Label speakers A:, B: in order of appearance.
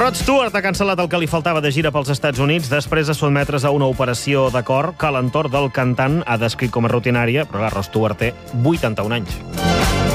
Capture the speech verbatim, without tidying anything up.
A: Rod Stewart ha cancel·lat el que li faltava de gira pels Estats Units després de sotmetre's a una operació de cor que a l'entorn del cantant ha descrit com a rutinària, però la Rod Stewart té vuitanta-un anys.